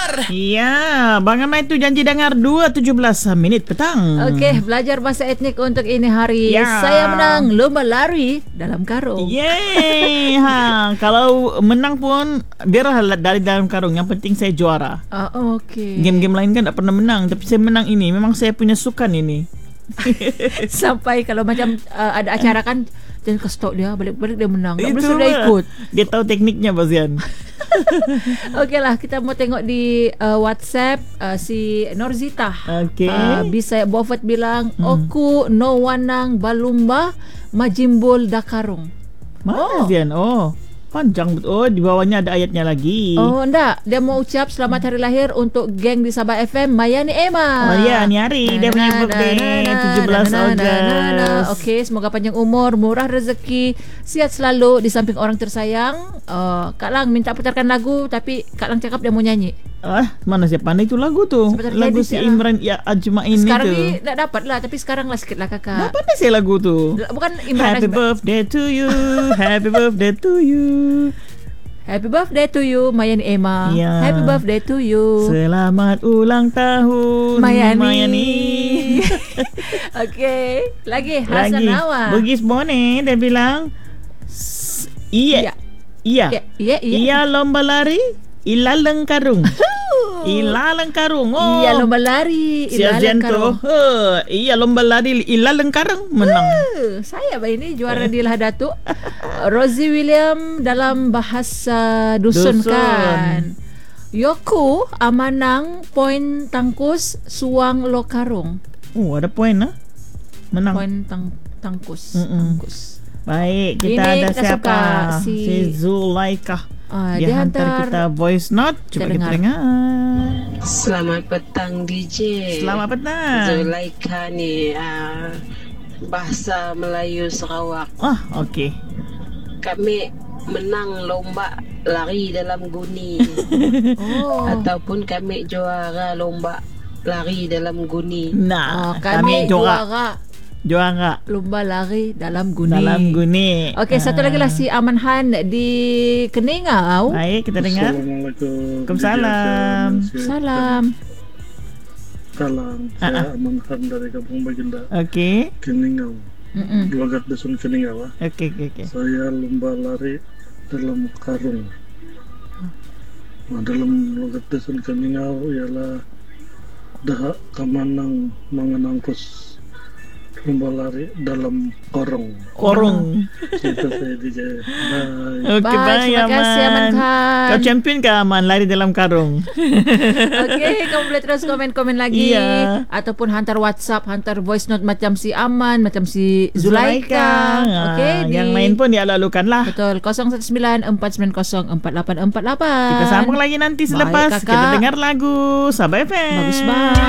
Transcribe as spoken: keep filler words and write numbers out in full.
dengar. Ya, Bang Amai itu janji dengar dua tujuh belas minit petang. Okey, belajar bahasa etnik untuk ini hari. Ya. Saya menang lomba lari dalam karung. Yeay. Ha, kalau menang pun biarlah dari dalam karung. Yang penting saya juara. Oh, okey. Game-game lain kan tak pernah menang, tapi saya menang ini. Memang saya punya sukan ini. Sampai kalau macam uh, ada acara kan, jangan ke stok dia, balik-balik dia menang. Tak boleh Itu sudah lah. ikut. Dia tahu tekniknya, Bazian. Okeylah, kita mau tengok di uh, WhatsApp uh, si Norzita. Okey. Uh, bisa Bofet bilang, Hmm. Oku no wanang balumba majimbul dakarung. Mana Oh. Zian? Oh, panjang betul. Oh, di bawahnya ada ayatnya lagi. Oh, enggak. Dia mau ucap selamat hari lahir untuk geng di Sabah F M, Mayani Emma. Oh ya, ni hari dia punya birthday tujuh belas Ogos. Okey, semoga panjang umur, murah rezeki, sihat selalu di samping orang tersayang. Uh, Kak Lang minta putarkan lagu, tapi Kak Lang cakap dia mau nyanyi. Ah, mana siapa pandai tu lagu tu? Sebentar Lagu lagi si dia- Imran ya Ajmain Sekarang itu. ni tak dapat lah, tapi sekarang lah sikit lah kakak. Dah pandai saya lagu tu. Bukan Imran Happy Ajma- birthday to you. Happy birthday to you. Happy birthday to you, Mayani Emma. Ya. Happy birthday to you, Selamat ulang tahun Mayani. Mayani. Okey, lagi Hasan Lagi Awa. Bugis Bone dia bilang s- Iya. Iya. Ya, ya, ya. Iya lomba lari Ilaleng karung. Ilaleng karung. Oh. Iya lomba lari, Si ilalang Azian tu. karung. Huh, iya lomba lari Ilaleng karung menang. Uh, saya bah ini juara di Lah Datuk. Rosie William dalam bahasa dusun, Dusun. kan. Yoku amanang poin tangkus suang lo karung. Oh, ada poin lah. Menang. Poin tang tangkus. Mm-mm. Tangkus. Baik, kita Ini ada kita siapa? suka Si, si- Zulaika. Ah, Dia, dia hantar hantar kita voice note. kita Cuba kita dengar. dengar. Selamat petang D J. Selamat petang. Zulaika ni uh, bahasa Melayu Sarawak. Ah, okey. Kami menang lomba lari dalam guni Oh. ataupun kami juara lomba lari dalam guni. Oh, Nah, kami, kami juara. juara Juara lomba lari dalam guni. dalam guni. Okey, satu lagi lah si Aman Han di Keningau. Baik, kita dengar. Assalamualaikum. Waalaikumsalam. Salam. Salam. Ah, Saya Aman Khan dari Kampung Baginda, Okey. Keningau. Mm-mm. Logat Dusun Keningau. ah. Okey, okey, okey. Saya lomba lari dalam karung. Nah, dalam logat Dusun Keningau ialah dah kamanang mengenangkus lomba lari dalam korong. Korong. Itu saya D J. Bye. Okey, Bye, bye, terima kasih, Aman Aman. Khan. Kau champion ke Aman lari dalam karung? Okey, kamu boleh terus komen-komen lagi. Iya. Ataupun hantar WhatsApp, hantar voice note macam si Aman, macam si Zulaika. Ah, Okey, yang di- lain pun dialu-alukan lah. Betul, kosong satu sembilan empat sembilan kosong empat lapan empat lapan. Kita sambung lagi nanti selepas Baik, kakak. kita dengar lagu Sabah F M. Bagus banget.